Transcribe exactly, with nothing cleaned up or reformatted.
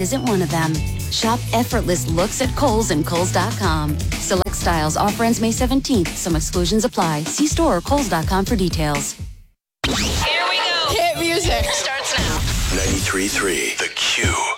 isn't one of them. Shop effortless looks at Kohl's and Kohl's dot com. Select styles. Offer ends May seventeenth. Some exclusions apply. See store or Kohl's dot com for details. Here we go. Hit music. Starts now. ninety-three point three The Q.